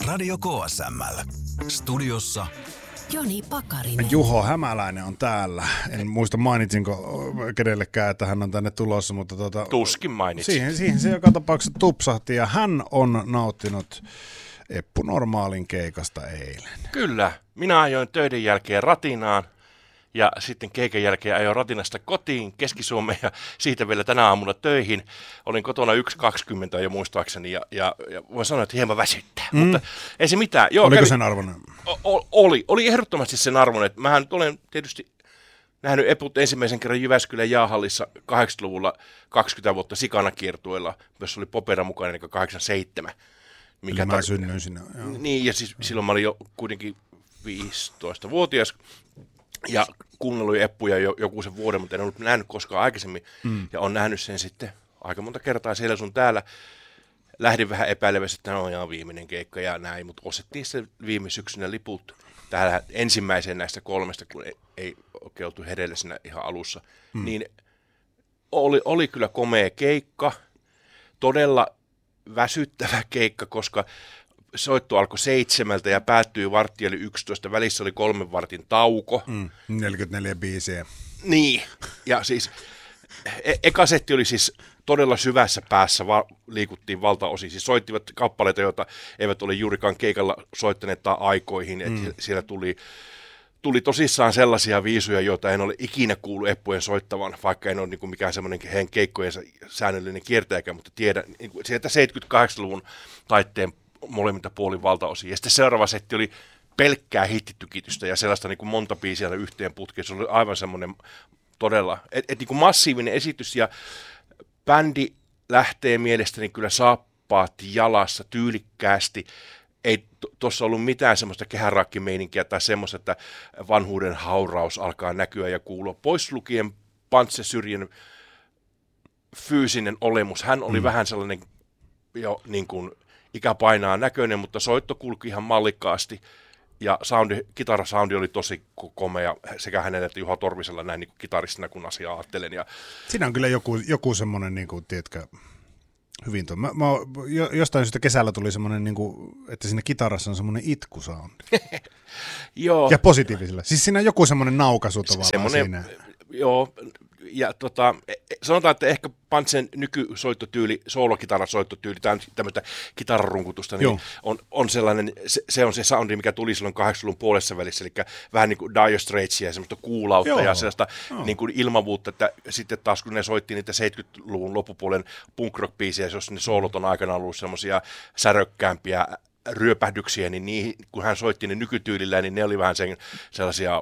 Radio KSML. Studiossa Joni Pakarinen. Juho Hämäläinen on täällä. En muista mainitsinko kenellekään, että hän on tänne tulossa, mutta tuskin mainitsin. Siihen se joka tapauksessa tupsahti ja hän on nauttinut Eppu Normaalin keikasta eilen. Kyllä. Minä ajoin töiden jälkeen Ratinaan ja sitten keikan jälkeen ajoin Ratinasta kotiin Keski-Suomeen ja siitä vielä tänä aamuna töihin. Olin kotona 1.20 jo muistaakseni ja voin sanoa, että hieman väsyttää, mutta ei se mitään. Joo, oliko sen arvoinen? Oli ehdottomasti sen arvoinen. Mähän olen tietysti nähnyt Eput ensimmäisen kerran Jyväskylän jäähallissa 80-luvulla 20 vuotta sikana kiertueella, jossa oli Popera mukana, eli 87. Mikä mä synnyin sinne. Joo. Niin, ja siis silloin mä olin jo kuitenkin 15-vuotias ja kuunnellut Eppuja joku sen vuoden, mutta en ollut nähnyt koskaan aikaisemmin. Ja on nähnyt sen sitten aika monta kertaa siellä sun täällä. Lähdin vähän epäilevästi, että no ihan viimeinen keikka ja näin, mutta ostettiin se viime syksynä liput täällä ensimmäiseen näistä kolmesta, kun ei oikein oltu hereillä siinä ihan alussa. Niin oli kyllä komea keikka, todella väsyttävä keikka, koska soitto alkoi 7 ja päättyi 11:15. Välissä oli 3 vartin tauko. 44 biisiä. Niin, ja siis eka setti oli siis todella syvässä päässä, liikuttiin valtaosin. Siis soittivat kappaleita, joita eivät ole juurikaan keikalla soittaneet tai aikoihin. Että siellä tuli tosissaan sellaisia viisuja, joita en ole ikinä kuullut Eppujen soittavan, vaikka en ole niin kuin mikään semmoinen heidän keikkojensa säännöllinen kiertäjäkään, mutta tiedän niin kuin sieltä 78-luvun taitteen molemmilta puolin valtaosin. Ja sitten seuraava setti oli pelkkää hittitykitystä ja sellaista niin kuin monta biisiä yhteen putkeen. Se oli aivan semmoinen todella niin kuin massiivinen esitys ja bändi lähtee mielestäni kyllä saappaat jalassa tyylikkäästi. Ei tuossa ollut mitään semmoista kehärakkimeininkiä tai semmoista, että vanhuuden hauraus alkaa näkyä ja kuulua. Pois lukien Pantse Syrjän fyysinen olemus. Hän oli vähän sellainen jo niin kuin ikäpainaa näköinen, mutta soitto kulki ihan mallikkaasti. Ja kitarasoundi oli tosi komea sekä hänellä että Juha Torvisella näin niin kuin kitaristina, kun asiaa ajattelen. Ja siinä on kyllä joku semmoinen, niin kuin, tiedätkö, hyvin tuo. Jostain syystä kesällä tuli semmoinen, niin kuin, että siinä kitarassa on semmoinen itkusoundi. Joo. Ja positiivisella. Siis siinä on joku semmoinen naukaisu tavallaan siinä. Joo, ja sanotaan, että ehkä Pantsen nykysoittotyyli, soolokitarasoittotyyli, tämä on tämmöistä kitararunkutusta, niin on sellainen, se on se soundi, mikä tuli silloin 80-luvun puolessa välissä, eli vähän niin kuin Dire Straitsia ja semmoista kuulautta ja sellaista niin kuin ilmavuutta, että sitten taas kun ne soitti niitä 70-luvun loppupuolen punk-rock-biisejä, jos ne soolot on aikanaan ollut semmoisia särökkäämpiä ryöpähdyksiä, niin kun hän soitti ne nykytyylillä, niin ne oli vähän sellaisia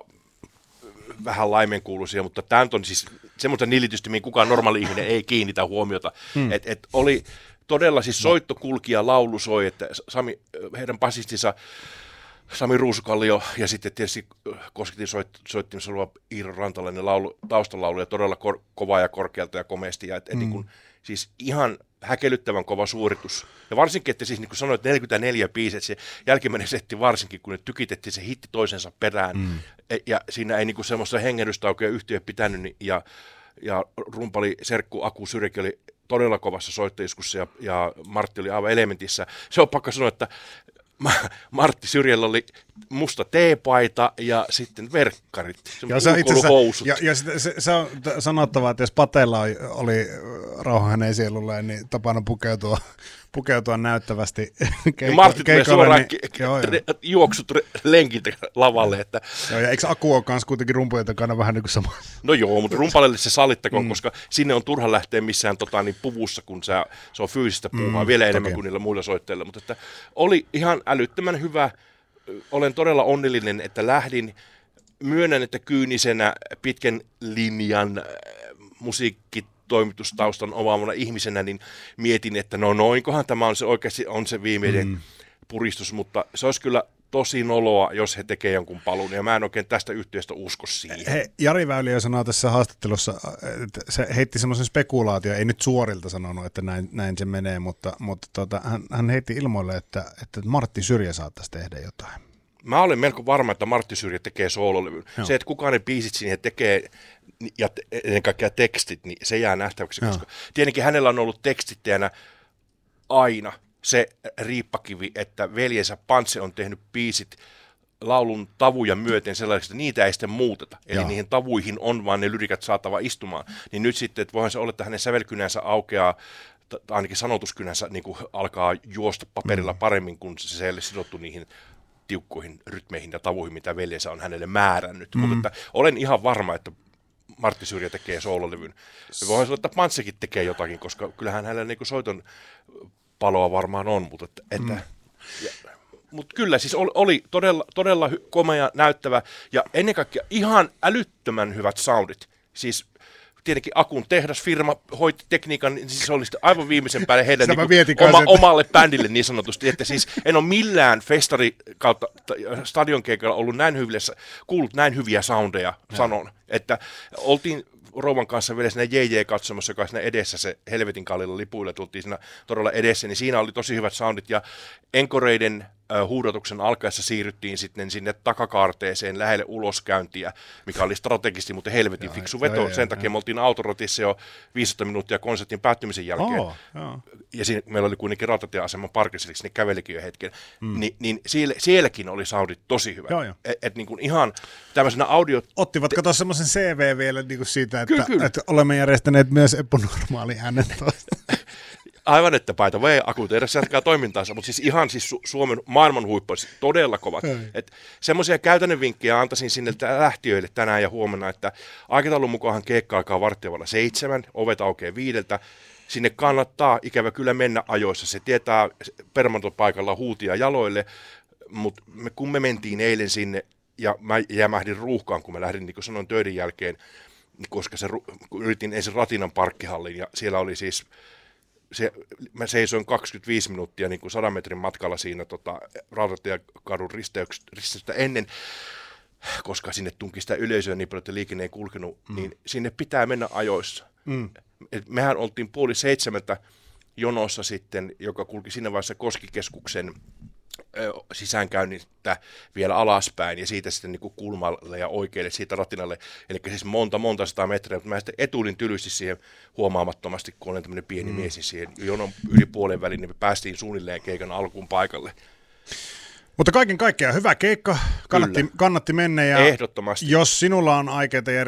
vähän laimenkuuluisia, mutta tämä on siis semmoista nilitystä, mihin kukaan normaali ihminen ei kiinnitä huomiota. Et oli todella siis soitto kulki ja laulu soi, että heidän basistinsa Sami Ruusukallio ja sitten tietysti Kosketin soittimessa oleva Iiro Rantalainen taustalaulu ja todella kovaa ja korkealta ja komeasti. Ja niin kuin, siis ihan häkellyttävän kova suoritus. Ja varsinkin, että siis niin kuin sanoit, 44 biisiä, se jälkimmäinen setti varsinkin, kun ne tykitettiin se hitti toisensa perään. Ja siinä ei niin kuin semmoista hengähdystä oikein yhtiö pitänyt. Ja rumpali serkku Aku Syrekin oli todella kovassa soittoiskussa ja Martti oli aivan elementissä. Se on pakko sanoa, että Martti Syrjällä oli musta teepaita ja sitten verkkarit, ulkoiluhousut. Ja se on sanottava, että jos Patella oli rauha hänen sielulleen, niin tapana pukeutua näyttävästi keikoille. Martti tulee suoraan juoksut lenkiltä lavalle. Että joo, ja eikö Aku ole kanssa kuitenkin rumpujen takana vähän niin kuin sama? No joo, mutta rumpalelle se sallittakoon, koska sinne on turha lähteä missään puvussa, kun se on fyysistä puuhaa vielä enemmän kuin niillä muilla soitteilla. Mutta että oli ihan älyttömän hyvä. Olen todella onnellinen, että lähdin. Myönnän, että kyynisenä pitkän linjan musiikkitoimitustaustan omaavana ihmisenä, niin mietin, että noinkohan tämä on se oikeasti on se viimeinen puristus, mutta se olisi kyllä tosi noloa, jos he tekevät jonkun paluun, ja mä en oikein tästä yhtiöstä usko siihen. Jari Väyliö sanoi tässä haastattelussa, että se heitti semmoisen spekulaatio, ei nyt suorilta sanonut, että näin se menee, mutta hän heitti ilmoille, että Martti Syrjä saattaisi tehdä jotain. Mä olen melko varma, että Martti Syrjä tekee soololevyn. Se, että kukaan ne biisit siihen tekee, ja ennen kaikkea tekstit, niin se jää nähtäväksi, koska tietenkin hänellä on ollut tekstittäjänä aina se riippakivi, että veljensä Pantse on tehnyt biisit laulun tavuja myöten sellaisiksi, että niitä ei sitten muuteta. Eli niihin tavuihin on vaan ne lyrikat saatava istumaan. Niin nyt sitten, että voihan se olla, että hänen sävelkynänsä aukeaa, ainakin sanotuskynänsä niin kuin alkaa juosta paperilla paremmin, kun se ei ole sidottu niihin tiukkoihin rytmeihin ja tavuihin, mitä veljensä on hänelle määrännyt. Mutta että olen ihan varma, että Martti Syrjä tekee soololevyn. Voihan sanoa, että Pantsekin tekee jotakin, koska kyllähän hänellä niin kuin soiton paloa varmaan on, mutta kyllä siis oli todella komea, näyttävä ja ennen kaikkea ihan älyttömän hyvät soundit. Siis tietenkin Akun tehdasfirma hoiti tekniikan, niin siis se oli sitten aivan viimeisen päälle heidän niin omalle bändille niin sanotusti, että siis en ole millään festari kautta stadionkeikalla ollut kuullut näin hyviä soundeja, sanon, että oltiin rouvan kanssa vielä siinä JJ-katsomassa, joka siinä edessä, se helvetin kalliilla lipuilla, tultiin siinä todella edessä, niin siinä oli tosi hyvät soundit, ja enkoreiden huudatuksen alkaessa siirryttiin sitten sinne takakaarteeseen lähelle uloskäyntiä, mikä oli strategisesti, mutta helvetin fiksu veto. Sen takia me oltiin autoratissa jo 15 minuuttia konsertin päättymisen jälkeen. Ja siinä meillä oli kuitenkin rautatieaseman parkissa, niin kävelikin jo hetken. Niin sielläkin oli soundit tosi hyvät. Et niin kuin ihan tämmöisenä audio... Ottivatko tuossa semmoisen CV vielä niin kuin siitä, että olemme järjestäneet myös epänormaali äänentoista? Aivan, että by the way, Aku tehdessä jatkaa toimintaansa, mutta siis ihan siis Suomen maailman huippu, todella kovat. Semmoisia käytännön vinkkejä antaisin sinne lähtiöille tänään ja huomenna, että aikataulun mukaan keikka alkaa 6:15, ovet aukeaa 5. Sinne kannattaa ikävä kyllä mennä ajoissa. Se tietää permantopaikalla huutia jaloille, mutta kun me mentiin eilen sinne ja mä jämähdin ruuhkaan, kun mä lähdin, niin kuin sanoin, töiden jälkeen, koska yritin ensin Ratinan parkkihallin ja siellä oli siis... Mä seisoin 25 minuuttia niin kuin 100 metrin matkalla siinä Rautatiekadun risteystä ennen, koska sinne tunki sitä yleisöä niin paljon, että liikenne ei kulkenut, niin sinne pitää mennä ajoissa. Mehän oltiin 6:30 jonossa sitten, joka kulki siinä vaiheessa Koskikeskuksen sisäänkäynnistä vielä alaspäin ja siitä sitten niin kuin kulmalle ja oikealle siitä Ratinalle, eli siis monta 100 metriä, mutta mä sitten etuilin tylysti siihen huomaamattomasti, kun olen tämmöinen pieni mies, niin siihen jonon yli puolen väliin, niin me päästiin suunnilleen keikan alkuun paikalle. Mutta kaiken kaikkiaan hyvä keikka, kannatti mennä ja ehdottomasti. Jos sinulla on aikeita